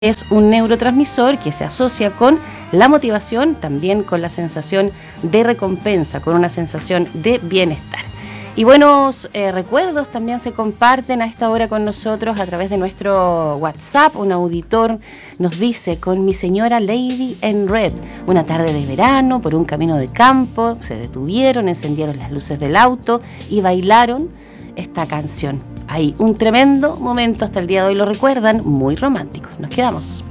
es un neurotransmisor que se asocia con la motivación, también con la sensación de recompensa, con una sensación de bienestar. Y buenos recuerdos también se comparten a esta hora con nosotros a través de nuestro WhatsApp. Un auditor nos dice: con mi señora Lady en Red, una tarde de verano, por un camino de campo, se detuvieron, encendieron las luces del auto y bailaron esta canción. Hay un tremendo momento, hasta el día de hoy lo recuerdan, muy romántico. Nos quedamos.